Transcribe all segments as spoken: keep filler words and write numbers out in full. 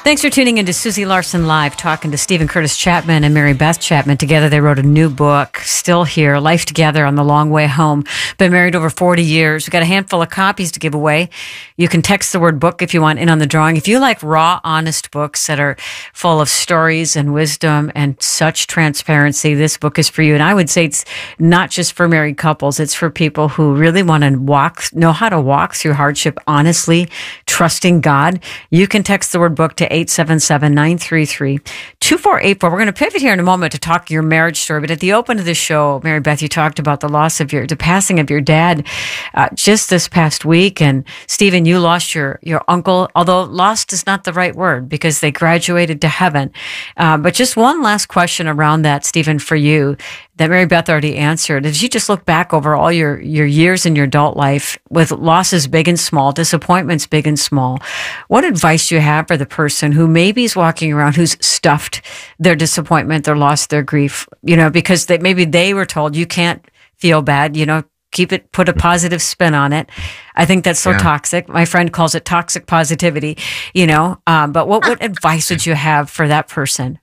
Thanks for tuning in to Susie Larson Live, talking to Stephen Curtis Chapman and Mary Beth Chapman. Together, they wrote a new book, Still Here, Life Together on the Long Way Home. Been married over forty years. We've got a handful of copies to give away. You can text the word book if you want in on the drawing. If you like raw, honest books that are full of stories and wisdom and such transparency, this book is for you. And I would say it's not just for married couples. It's for people who really want to walk, know how to walk through hardship honestly, trusting God. You can text the word book to eight seven seven, nine three three, two four eight four. We're going to pivot here in a moment to talk your marriage story. But at the open of the show, Mary Beth, you talked about the loss of your, the passing of your dad uh, just this past week. And Stephen, you lost your, your uncle, although lost is not the right word because they graduated to heaven. Uh, but just one last question around that, Stephen, for you that Mary Beth already answered. As you just look back over all your, your years in your adult life with losses big and small, disappointments big and small, what advice do you have for the person who maybe is walking around who's stuffed their disappointment, their loss, their grief, you know, because they, maybe they were told you can't feel bad, you know, keep it, put a positive spin on it. I think that's so yeah. toxic. My friend calls it toxic positivity, you know, um, but what, what advice would you have for that person?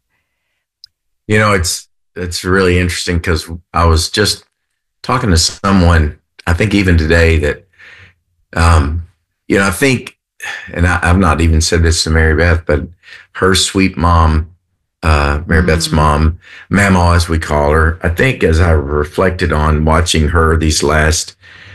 You know, it's, it's really interesting because I was just talking to someone, I think even today that, um, you know, I think, and I, I've not even said this to Mary Beth, but her sweet mom, uh, Mary mm. Beth's mom, Mama, as we call her, I think as I reflected on watching her these last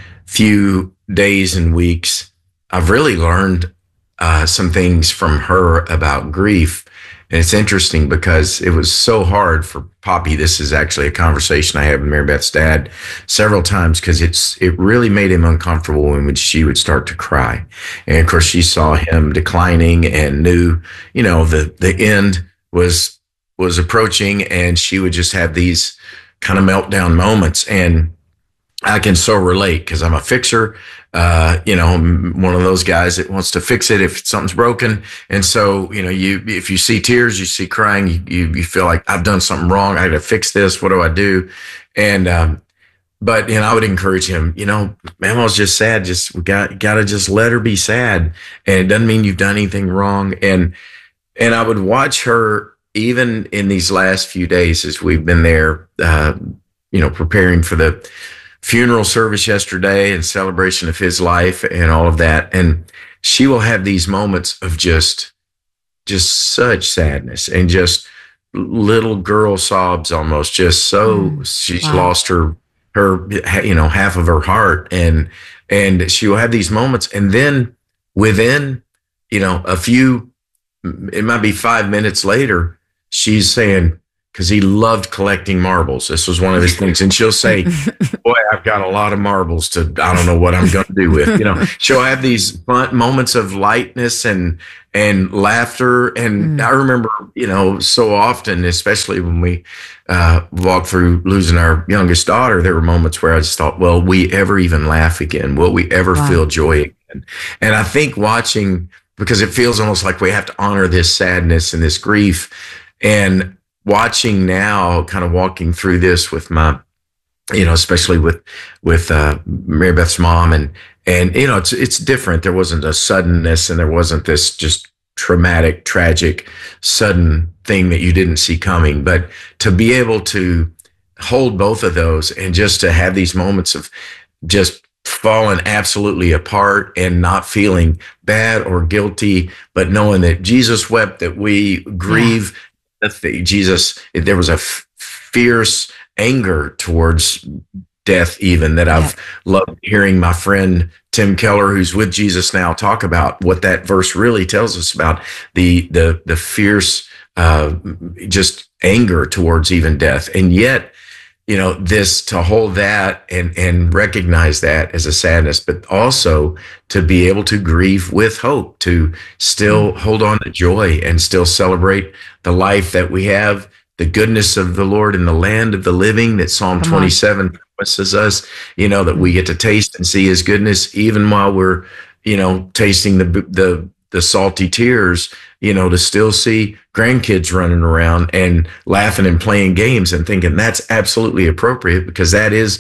few days and weeks, I've really learned uh, some things from her about grief. And it's interesting because it was so hard for Poppy. This is actually a conversation I had with Mary Beth's dad several times because it's it really made him uncomfortable when she would start to cry. And of course, she saw him declining and knew, you know, the the end was was approaching, and she would just have these kind of meltdown moments. And I can so relate because I'm a fixer. Uh, you know, I'm one of those guys that wants to fix it if something's broken. And so, you know, you, if you see tears, you see crying, you, you, you feel like I've done something wrong. I got to fix this. What do I do? And, um, but, you know, I would encourage him, you know, Mama's just sad. Just, we got, got to just let her be sad. And it doesn't mean you've done anything wrong. And, and I would watch her even in these last few days as we've been there, uh, you know, preparing for the funeral service yesterday and celebration of his life and all of that. And she will have these moments of just, just such sadness and just little girl sobs almost, just so mm, she's wow. lost her, her, you know, half of her heart. And, and she will have these moments. And then within, you know, a few, it might be five minutes later, she's saying, because he loved collecting marbles. This was one of his things. And she'll say, boy, I've got a lot of marbles to, I don't know what I'm going to do with, you know, she'll have these fun moments of lightness and, and laughter. And mm. I remember, you know, so often, especially when we uh, walked through losing our youngest daughter, there were moments where I just thought, will we ever even laugh again? Will we ever wow. feel joy again? And I think watching, because it feels almost like we have to honor this sadness and this grief. And watching now, kind of walking through this with my, you know, especially with, with, uh, Mary Beth's mom and, and, you know, it's, it's different. There wasn't a suddenness and there wasn't this just traumatic, tragic, sudden thing that you didn't see coming, but to be able to hold both of those and just to have these moments of just falling absolutely apart and not feeling bad or guilty, but knowing that Jesus wept, that we grieve, yeah. Jesus, there was a f- fierce anger towards death, even that I've yeah. loved hearing my friend Tim Keller, who's with Jesus now, talk about what that verse really tells us about the the the fierce uh, just anger towards even death. And yet, you know, this to hold that and and recognize that as a sadness, but also to be able to grieve with hope, to still mm. hold on to joy and still celebrate the life that we have, the goodness of the Lord in the land of the living that Psalm Come twenty-seven on. promises us, you know, that we get to taste and see his goodness, even while we're, you know, tasting the, the, the salty tears, you know, to still see grandkids running around and laughing and playing games and thinking that's absolutely appropriate because that is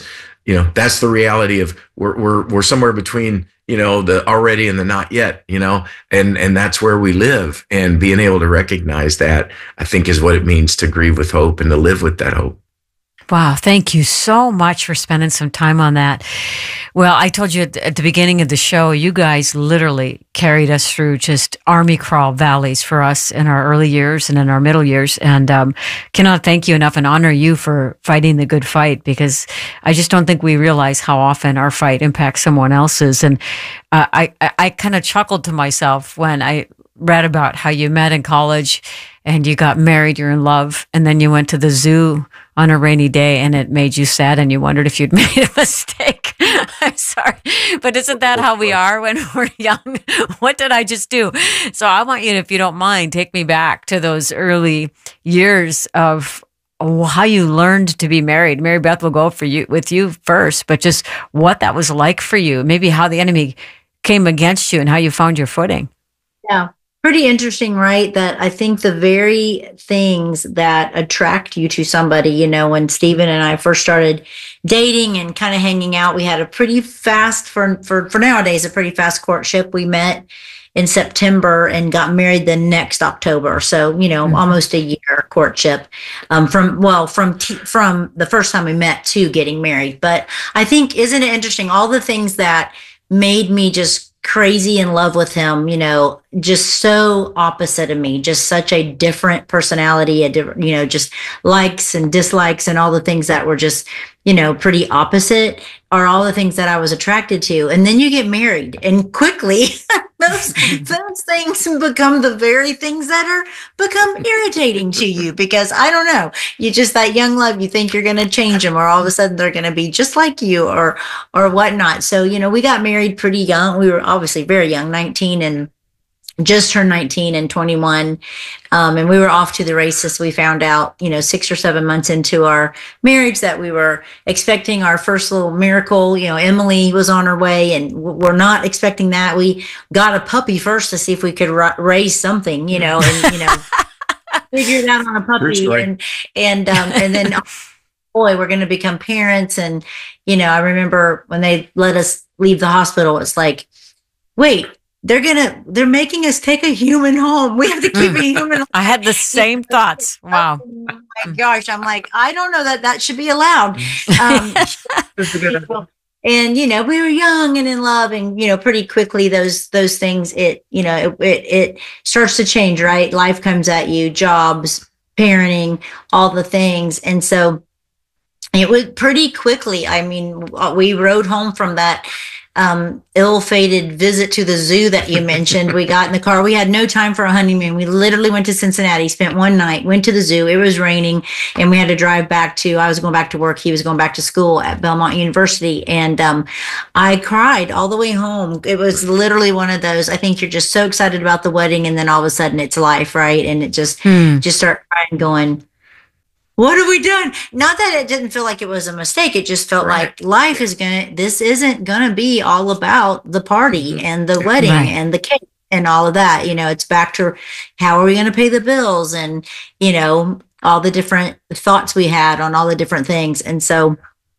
you know, that's the reality of we're, we're, we're somewhere between, you know, the already and the not yet, you know, and, and that's where we live. And being able to recognize that, I think, is what it means to grieve with hope and to live with that hope. Wow. Thank you so much for spending some time on that. Well, I told you at the beginning of the show, you guys literally carried us through just army crawl valleys for us in our early years and in our middle years. And um, cannot thank you enough and honor you for fighting the good fight, because I just don't think we realize how often our fight impacts someone else's. And uh, I, I, I kind of chuckled to myself when I read about how you met in college and you got married, you're in love, and then you went to the zoo on a rainy day and it made you sad and you wondered if you'd made a mistake. I'm sorry, but isn't that how we are when we're young? What did I just do? So I want you to, if you don't mind, take me back to those early years of how you learned to be married. Mary Beth will go for you with you first, but just what that was like for you, maybe how the enemy came against you and how you found your footing. Yeah. Pretty interesting, right? That I think the very things that attract you to somebody, you know, when Stephen and I first started dating and kind of hanging out, we had a pretty fast, for, for, for nowadays, a pretty fast courtship. We met in September and got married the next October. So, you know, mm-hmm. almost a year courtship, um, from, well, from, t- from the first time we met to getting married. But I think, isn't it interesting? All the things that made me just crazy in love with him, you know, just so opposite of me, just such a different personality, a different, you know, just likes and dislikes and all the things that were just, you know, pretty opposite are all the things that I was attracted to. And then you get married and quickly those, those things become the very things that are become irritating to you, because I don't know, you just, that young love, you think you're going to change them, or all of a sudden they're going to be just like you, or, or whatnot. So, you know, we got married pretty young. We were obviously very young, nineteen, and just turned nineteen and twenty-one. Um, and we were off to the races. We found out, you know, six or seven months into our marriage that we were expecting our first little miracle. You know, Emily was on her way, and we're not expecting that. We got a puppy first to see if we could ra- raise something, you know, and, you know, figured out on a puppy. And, and, um, and then, boy, we're going to become parents. And, you know, I remember when they let us leave the hospital, it's like, wait, They're gonna, they're making us take a human home. We have to keep a human home. I had the same thoughts. Wow. Oh my gosh. I'm like, I don't know that that should be allowed. Um, and, you know, we were young and in love, and, you know, pretty quickly those, those things, it, you know, it, it, it starts to change, right? Life comes at you, jobs, parenting, all the things. And so it was pretty quickly. I mean, we rode home from that um, ill-fated visit to the zoo that you mentioned. We got in the car. We had no time for a honeymoon. We literally went to Cincinnati, spent one night, went to the zoo. It was raining, and we had to drive back to, I was going back to work. He was going back to school at Belmont University. And um, I cried all the way home. It was literally one of those, I think you're just so excited about the wedding, and then all of a sudden it's life, right? And it just, hmm. just start crying, going, what have we done? Not that it didn't feel like it was a mistake. It just felt right. like life is going to, this isn't going to be all about the party and the wedding right. and the cake and all of that. You know, it's back to how are we going to pay the bills, and, you know, all the different thoughts we had on all the different things. And so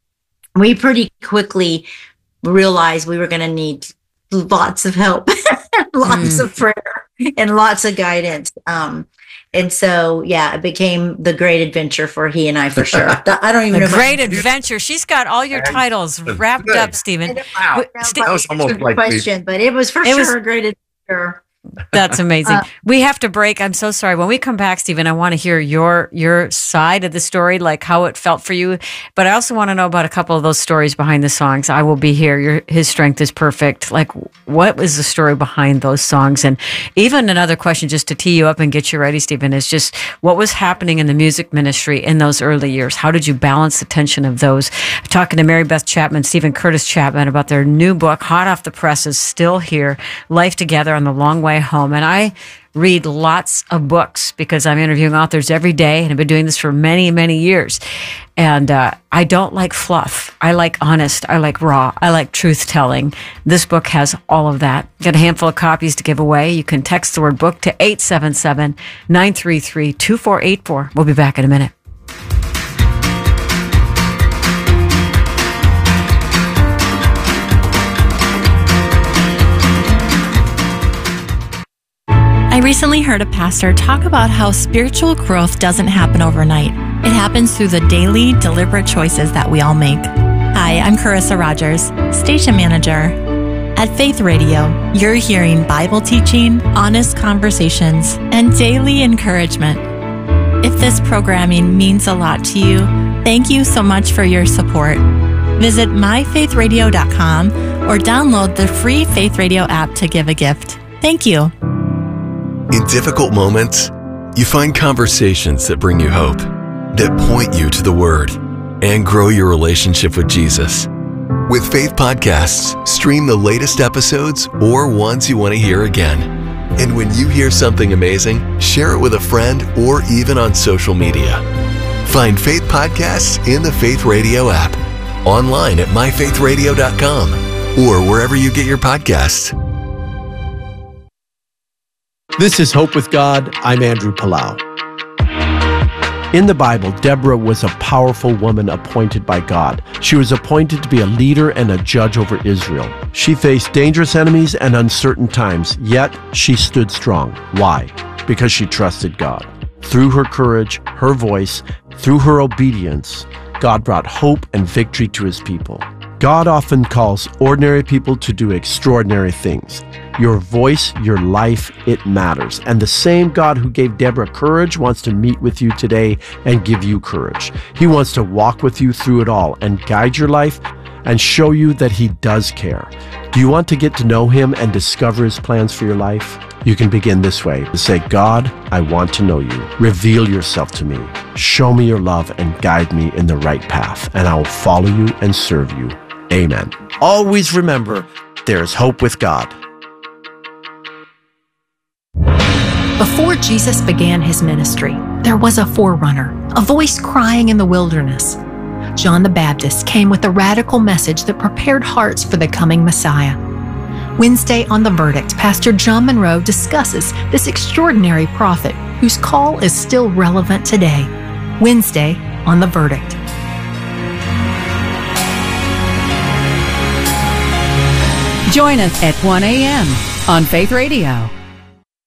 we pretty quickly realized we were going to need lots of help, lots mm. of prayer, and lots of guidance. Um, And so, yeah, it became the great adventure for he and I, for sure. I don't even the know. Great adventure. She's got all your titles wrapped up, Stephen. Wow. That was almost like a question, but it was for it sure was, a great adventure. That's amazing. Uh, we have to break. I'm so sorry. When we come back, Stephen, I want to hear your your side of the story, like how it felt for you. But I also want to know about a couple of those stories behind the songs. I Will Be Here. Your His Strength is Perfect. Like, what was the story behind those songs? And even another question, just to tee you up and get you ready, Stephen, is just what was happening in the music ministry in those early years? How did you balance the tension of those? I'm talking to Mary Beth Chapman, Stephen Curtis Chapman, about their new book, hot off the presses, still here, Life Together on the Long Way Home. And I read lots of books because I'm interviewing authors every day, and I've been doing this for many, many years. And uh, I don't like fluff. I like honest. I like raw. I like truth telling. This book has all of that. Got a handful of copies to give away. You can text the word book to eight seven seven, nine three three, two four eight four. We'll be back in a minute. I recently heard a pastor talk about how spiritual growth doesn't happen overnight. It happens through the daily, deliberate choices that we all make. Hi, I'm Carissa Rogers, Station Manager. At Faith Radio, you're hearing Bible teaching, honest conversations, and daily encouragement. If this programming means a lot to you, thank you so much for your support. Visit my faith radio dot com or download the free Faith Radio app to give a gift. Thank you. In difficult moments, you find conversations that bring you hope, that point you to the Word, and grow your relationship with Jesus. With Faith Podcasts, stream the latest episodes or ones you want to hear again. And when you hear something amazing, share it with a friend or even on social media. Find Faith Podcasts in the Faith Radio app, online at my faith radio dot com, or wherever you get your podcasts. This is Hope with God. I'm Andrew Palau. In the Bible, Deborah was a powerful woman appointed by God. She was appointed to be a leader and a judge over Israel. She faced dangerous enemies and uncertain times, yet she stood strong. Why? Because she trusted God. Through her courage, her voice, through her obedience, God brought hope and victory to his people. God often calls ordinary people to do extraordinary things. Your voice, your life, it matters. And the same God who gave Deborah courage wants to meet with you today and give you courage. He wants to walk with you through it all and guide your life and show you that he does care. Do you want to get to know him and discover his plans for your life? You can begin this way. Say, God, I want to know you. Reveal yourself to me. Show me your love and guide me in the right path, and I will follow you and serve you. Amen. Always remember, there is hope with God. Before Jesus began his ministry, there was a forerunner, a voice crying in the wilderness. John the Baptist came with a radical message that prepared hearts for the coming Messiah. Wednesday on The Verdict, Pastor John Monroe discusses this extraordinary prophet whose call is still relevant today. Wednesday on The Verdict. Join us at one a.m. on Faith Radio.